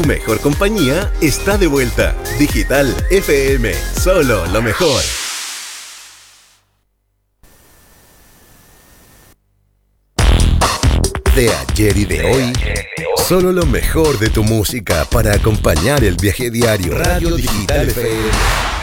mejor compañía está de vuelta. Digital FM, solo lo mejor. De ayer y de hoy, solo lo mejor de tu música para acompañar el viaje diario. Radio Digital FM.